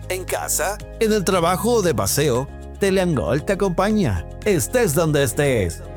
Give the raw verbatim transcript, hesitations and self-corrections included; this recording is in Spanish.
¿En casa? ¿En el trabajo o de paseo? Teleangol te acompaña, estés donde estés.